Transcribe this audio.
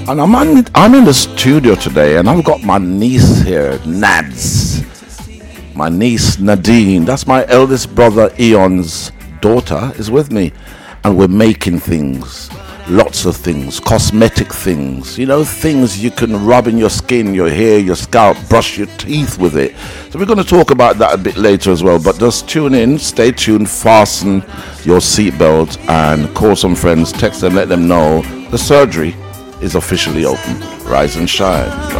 And I'm in the studio today, and I've got my niece here, Nads. My niece Nadine. That's my eldest brother Eon's daughter is with me, and we're making things. Lots of things, cosmetic things, things you can rub in your skin, your hair, your scalp, brush your teeth with it. So we're going to talk about that a bit later as well, but just tune in, stay tuned, fasten your seatbelt, and call some friends, text them, let them know the surgery is officially open. Rise and shine.